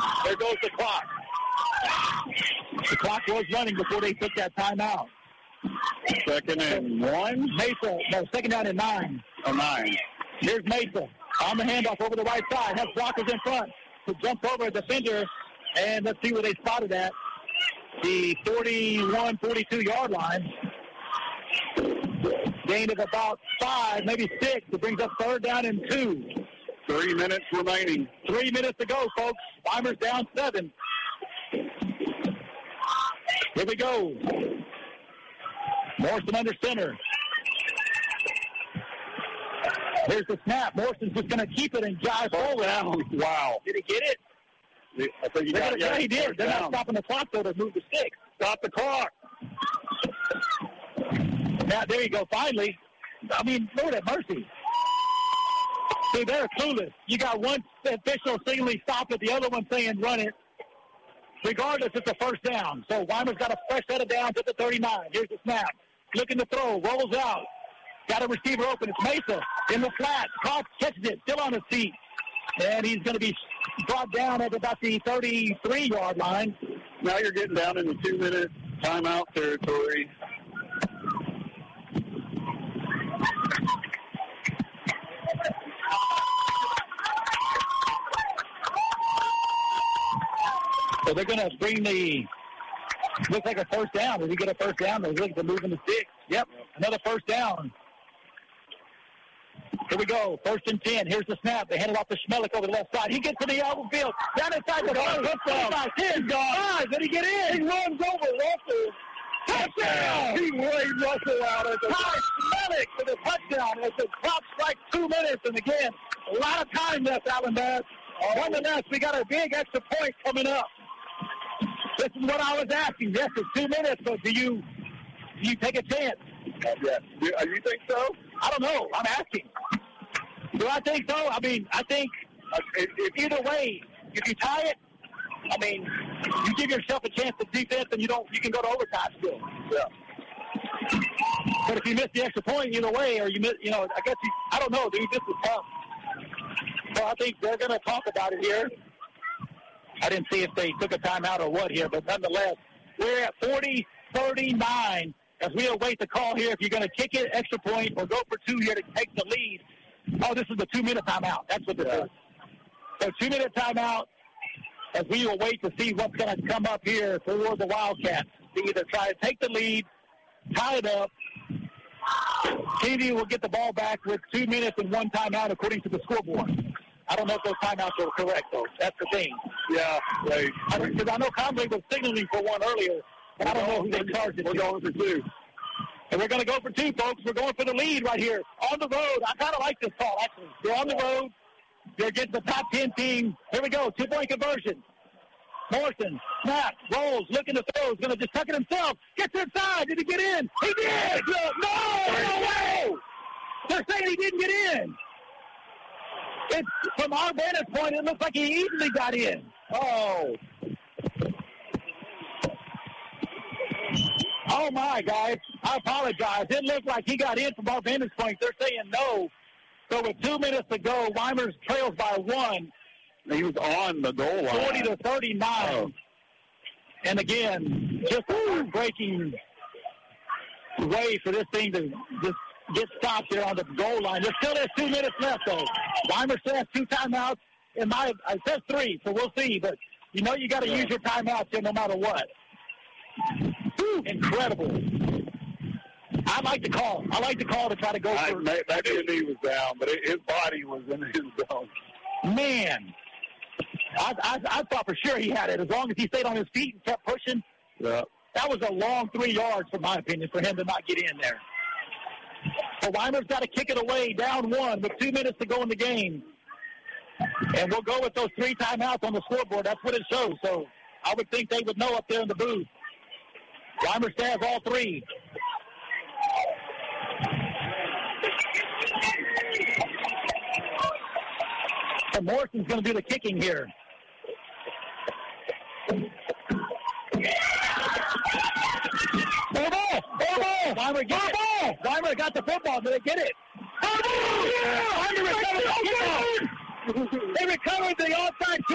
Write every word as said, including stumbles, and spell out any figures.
There goes the clock. The clock was running before they took that timeout. Second and one. Mesa, no, second down and nine. Oh, nine. Here's Mesa on the handoff over the right side. Has blockers in front to jump over a defender. And let's see where they spotted at. The forty-one, forty-two-yard line. Gain of about five, maybe six. It brings up third down and two. Three minutes remaining. Three minutes to go, folks. Weimer's down seven. Here we go. Morrison under center. Here's the snap. Morrison's just going to keep it and jive forward. Wow. Did he get it? I think he got it. Yeah, he did. They're not stopping the clock, though, to move the sticks. Stop the clock. Now, there you go, finally. I mean, Lord have mercy. See, they're clueless. You got one official signaling stop it, the other one saying run it. Regardless, it's a first down. So Weimer's got a fresh set of downs at the thirty-nine. Here's the snap. Looking to throw. Rolls out. Got a receiver open. It's Mesa in the flat. Cox catches it. Still on his feet. And he's going to be brought down at about the thirty-three-yard line. Now you're getting down in the two-minute timeout territory. So they're going to bring the, looks like a first down. Did he get a first down? They're looking to move in the six. Yep, another first down. Here we go, first and ten. Here's the snap. They hand it off to Schmelik over the left side. He gets to the open field. Down inside the goal. Touchdown. ten, five. Did he get in? He runs over Russell. Touchdown. He laid Russell out at the Ty Schmelik for the touchdown. As the clock strikes two minutes. And again, a lot of time left, Alan Bass. Nonetheless, we got a big extra point coming up. This is what I was asking. Yes, it's two minutes, but do you do you take a chance? Uh, yeah. Do uh, you think so? I don't know. I'm asking. Do I think so? I mean, I think uh, if, if either way, if you tie it, I mean, you give yourself a chance to defense, and you don't. You can go to overtime still. Yeah. But if you miss the extra point either way, or you miss, you know, I guess you. I don't know, dude. This is tough. So I think they're going to talk about it here. I didn't see if they took a timeout or what here, but nonetheless, we're at forty thirty-nine as we await the call here. If you're going to kick it, extra point, or go for two here to take the lead. Oh, this is the two-minute timeout. That's what this yeah. is. So two-minute timeout as we await to see what's going to come up here for the Wildcats. To either try to take the lead, tie it up. Kennedy will get the ball back with two minutes and one timeout according to the scoreboard. I don't know if those timeouts are correct, though. That's the thing. Yeah, right. Because I know Conway was signaling for one earlier, but I don't know who they charged it. We're going for two. And we're going to go for two, folks. We're going for the lead right here. On the road. I kind of like this call, actually. They're on the road. They're getting the top ten team. Here we go. Two-point conversion. Morrison, snap, rolls, looking to throw. He's going to just tuck it himself. Gets inside. Did he get in? He did! No, no way! They're saying he didn't get in. It's, from our vantage point, it looks like he easily got in. Oh. Oh, my, guys. I apologize. It looked like he got in from our vantage point. They're saying no. So with two minutes to go, Weimers trails by one. He was on the goal line. forty to thirty-nine. Oh. And again, just a breaking way for this thing to just get stopped here on the goal line. There still is two minutes left, though. Weimar says two timeouts. In my, it says three, so we'll see. But you know you got to yeah. use your timeouts here no matter what. Whew, incredible. I like the call. I like the call to try to go I, for Maybe his knee was down, but his body was in his zone. Man. I, I, I thought for sure he had it. As long as he stayed on his feet and kept pushing, yeah. that was a long three yards, from my opinion, for him to not get in there. So Weimer's got to kick it away, down one, with two minutes to go in the game. And we'll go with those three timeouts on the scoreboard. That's what it shows. So I would think they would know up there in the booth. Weimer has all three. And Morrison's going to do the kicking here. Ball ball! Ball ball! Weimer got it! Weimer got the football. Did they get it? Ball ball! Yeah! Weimer recovered the football! They recovered the onside kick.